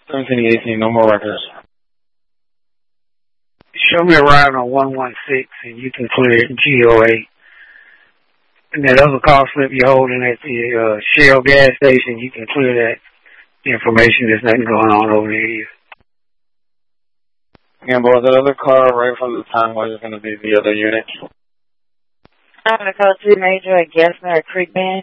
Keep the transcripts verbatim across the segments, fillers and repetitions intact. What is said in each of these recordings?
seventeen eighteen, no more records. Show me a ride on one one six and you can clear G O A. And that other call slip you're holding at the uh, Shell gas station, you can clear that information. There's nothing going on over there. Yeah, boy, that other car right from the time was going to be the other unit. I'm going to call three major at Gassner Creek Bend.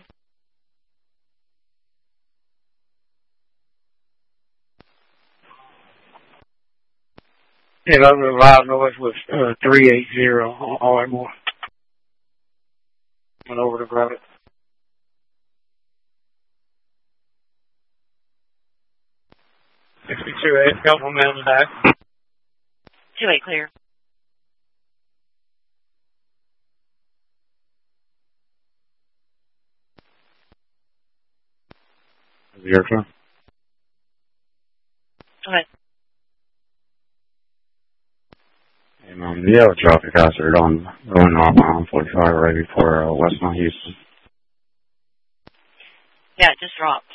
Yeah, that other loud noise was uh, three eight zero on Ardmore. Went over to grab it. sixty-two eight, couple minutes back. two eight clear. Your turn. Go ahead. And, um, you have a traffic hazard on going north on forty-five right before uh, West Mount Houston. Yeah, it just dropped.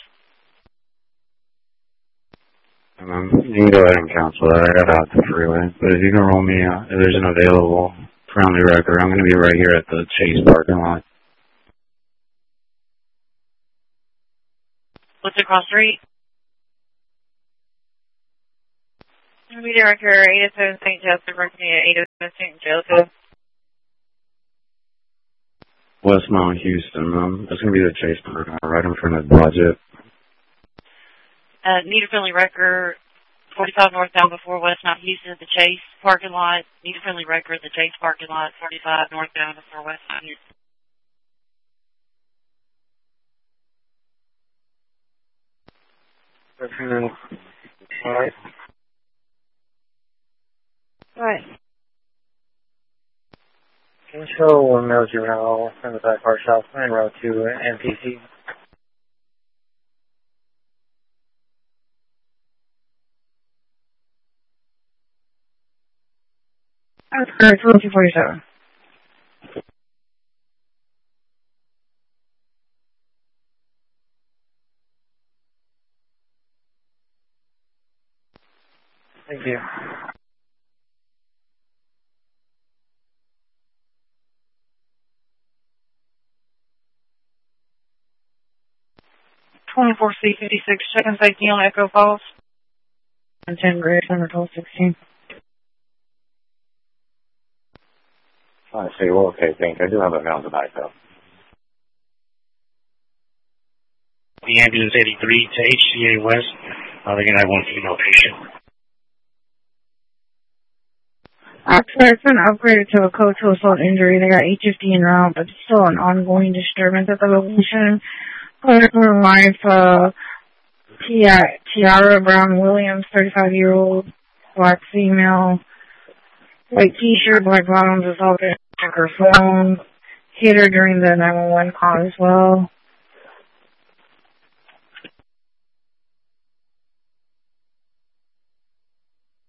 And, um, you can go ahead and cancel that. I got out the freeway. But if you can roll me, uh, if there's an available friendly record, I'm going to be right here at the Chase parking lot. What's the cross street? Be director eight oh seven Saint Joseph, Virginia, eight oh seven Saint Joseph. West Mount Houston, um, it's going to be the Chase parking lot right in front of the budget. Uh, need a friendly record, forty-five northbound before West Mount Houston at the Chase parking lot. Need a friendly record at the Chase parking lot, forty-five northbound before West Mount Houston. All right. Right. Can you show one mill juvenile in the back car shop and road to N P C? That's correct, two forty-seven. Thank you. twenty-four C fifty-six, checking safety on Echo Falls. And ten Grid, number twelve sixteen. I see. Well, okay, thank you. I do have a mail tonight, though. The ambulance eighty-three to H C A West. Uh, they're going to have one female patient. Actually, it's been upgraded to a code to assault injury. They got eight fifty en route, but still an ongoing disturbance at the location. Clinical life, uh, Tiara Brown Williams, thirty-five-year-old, black female, white t-shirt, black bottoms, assaulted, took her phone, hit her during the nine one one call as well.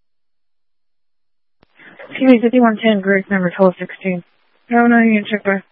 T V fifty-one ten, Greg, number twelve sixteen. No, no, you can check back.